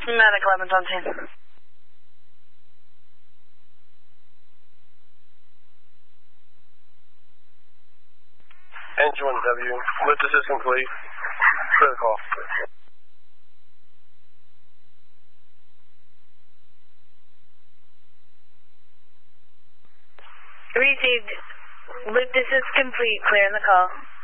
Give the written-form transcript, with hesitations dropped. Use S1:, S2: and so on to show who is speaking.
S1: Medic 11's on scene.
S2: Engine 1W, lift assist complete. Clear the call.
S1: Received. Lift assist complete. Clear in the call.